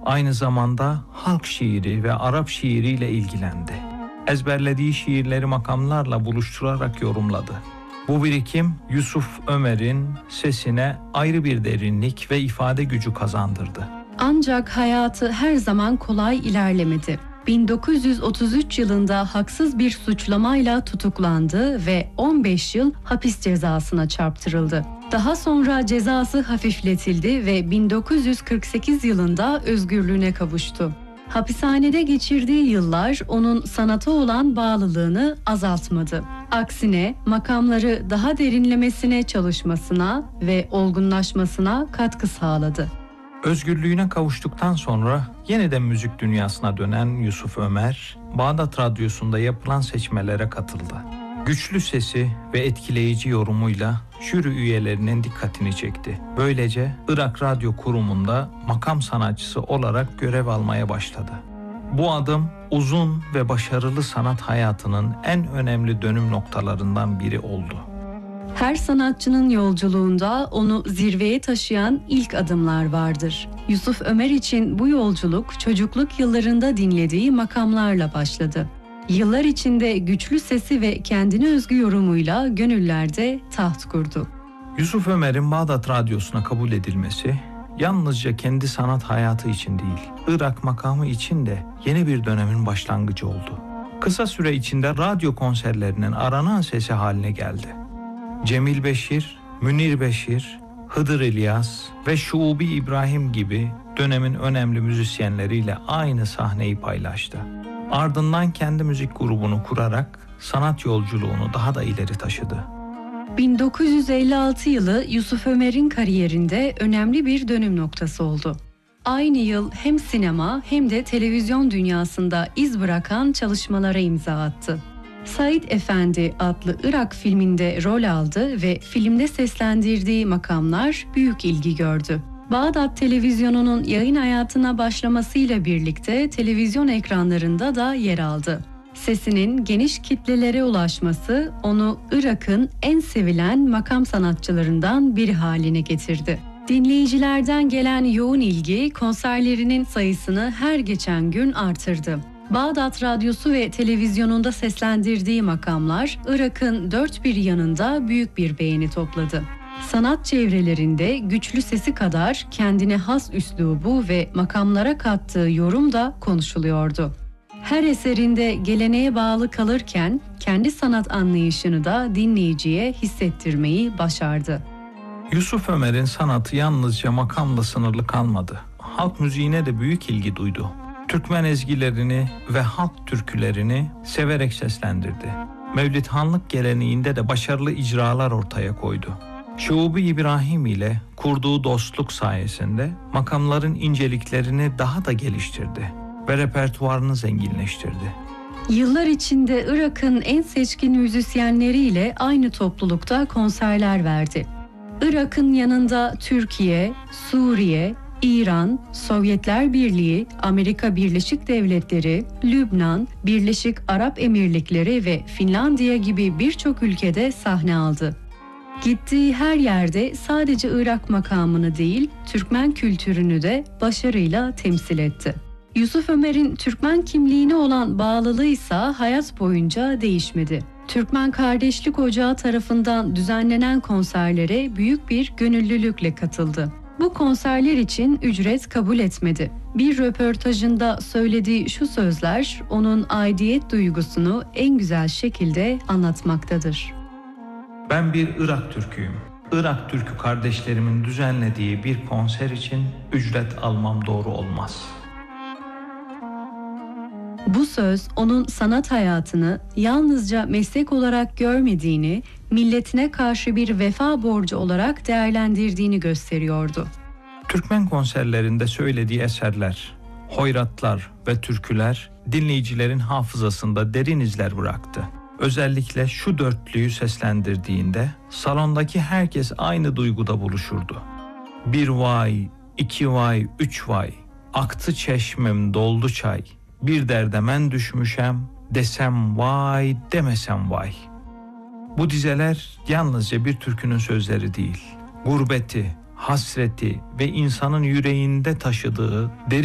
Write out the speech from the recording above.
Aynı zamanda halk şiiri ve Arap şiiriyle ilgilendi. Ezberlediği şiirleri makamlarla buluşturarak yorumladı. Bu birikim Yusuf Ömer'in sesine ayrı bir derinlik ve ifade gücü kazandırdı. Ancak hayatı her zaman kolay ilerlemedi. 1933 yılında haksız bir suçlamayla tutuklandı ve 15 yıl hapis cezasına çarptırıldı. Daha sonra cezası hafifletildi ve 1948 yılında özgürlüğüne kavuştu. Hapishanede geçirdiği yıllar onun sanata olan bağlılığını azaltmadı. Aksine makamları daha derinlemesine çalışmasına ve olgunlaşmasına katkı sağladı. Özgürlüğüne kavuştuktan sonra yeniden müzik dünyasına dönen Yusuf Ömer, Bağdat Radyosu'nda yapılan seçmelere katıldı. Güçlü sesi ve etkileyici yorumuyla jüri üyelerinin dikkatini çekti. Böylece Irak Radyo Kurumu'nda makam sanatçısı olarak görev almaya başladı. Bu adım uzun ve başarılı sanat hayatının en önemli dönüm noktalarından biri oldu. Her sanatçının yolculuğunda onu zirveye taşıyan ilk adımlar vardır. Yusuf Ömer için bu yolculuk çocukluk yıllarında dinlediği makamlarla başladı. Yıllar içinde güçlü sesi ve kendine özgü yorumuyla gönüllerde taht kurdu. Yusuf Ömer'in Bağdat Radyosu'na kabul edilmesi yalnızca kendi sanat hayatı için değil, Irak makamı için de yeni bir dönemin başlangıcı oldu. Kısa süre içinde radyo konserlerinin aranan sesi haline geldi. Cemil Beşir, Münir Beşir, Hıdır İlyas ve Şuubi İbrahim gibi dönemin önemli müzisyenleriyle aynı sahneyi paylaştı. Ardından kendi müzik grubunu kurarak sanat yolculuğunu daha da ileri taşıdı. 1956 yılı Yusuf Ömer'in kariyerinde önemli bir dönüm noktası oldu. Aynı yıl hem sinema hem de televizyon dünyasında iz bırakan çalışmalara imza attı. Said Efendi adlı Irak filminde rol aldı ve filmde seslendirdiği makamlar büyük ilgi gördü. Bağdat Televizyonu'nun yayın hayatına başlamasıyla birlikte televizyon ekranlarında da yer aldı. Sesinin geniş kitlelere ulaşması onu Irak'ın en sevilen makam sanatçılarından biri haline getirdi. Dinleyicilerden gelen yoğun ilgi konserlerinin sayısını her geçen gün artırdı. Bağdat Radyosu ve televizyonunda seslendirdiği makamlar Irak'ın dört bir yanında büyük bir beğeni topladı. Sanat çevrelerinde güçlü sesi kadar kendine has üslubu ve makamlara kattığı yorum da konuşuluyordu. Her eserinde geleneğe bağlı kalırken kendi sanat anlayışını da dinleyiciye hissettirmeyi başardı. Yusuf Ömer'in sanatı yalnızca makamla sınırlı kalmadı. Halk müziğine de büyük ilgi duydu. Türkmen ezgilerini ve halk türkülerini severek seslendirdi. Mevlidhanlık geleneğinde de başarılı icralar ortaya koydu. Şuubi İbrahim ile kurduğu dostluk sayesinde makamların inceliklerini daha da geliştirdi ve repertuarını zenginleştirdi. Yıllar içinde Irak'ın en seçkin müzisyenleriyle aynı toplulukta konserler verdi. Irak'ın yanında Türkiye, Suriye, İran, Sovyetler Birliği, Amerika Birleşik Devletleri, Lübnan, Birleşik Arap Emirlikleri ve Finlandiya gibi birçok ülkede sahne aldı. Gittiği her yerde sadece Irak makamını değil, Türkmen kültürünü de başarıyla temsil etti. Yusuf Ömer'in Türkmen kimliğine olan bağlılığı ise hayat boyunca değişmedi. Türkmen Kardeşlik Ocağı tarafından düzenlenen konserlere büyük bir gönüllülükle katıldı. Bu konserler için ücret kabul etmedi. Bir röportajında söylediği şu sözler onun aidiyet duygusunu en güzel şekilde anlatmaktadır. Ben bir Irak Türküyüm. Irak Türkü kardeşlerimin düzenlediği bir konser için ücret almam doğru olmaz. Bu söz onun sanat hayatını yalnızca meslek olarak görmediğini, milletine karşı bir vefa borcu olarak değerlendirdiğini gösteriyordu. Türkmen konserlerinde söylediği eserler, hoyratlar ve türküler dinleyicilerin hafızasında derin izler bıraktı. Özellikle şu dörtlüyü seslendirdiğinde salondaki herkes aynı duyguda buluşurdu. Bir vay, iki vay, üç vay, aktı çeşmem doldu çay, bir derde men düşmüşem, desem vay demesem vay. Bu dizeler yalnızca bir türkünün sözleri değil, gurbeti, hasreti ve insanın yüreğinde taşıdığı derin